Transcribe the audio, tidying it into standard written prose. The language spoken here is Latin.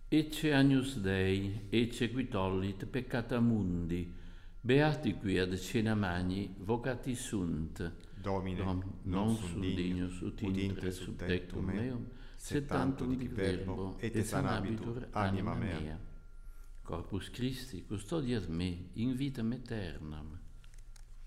Ecce Agnus Dei, ecce qui tollit peccata mundi, beati qui ad cena magni, vocati sunt. Domine, non Non sum sum dignus, dignus ut ut intre intre sub sub tectum tectum meum, sed sed tantum tantum dic dic verbo, verbo, et et sanabitur anima mea. Corpus Christi custodiat me in vitam aeternam.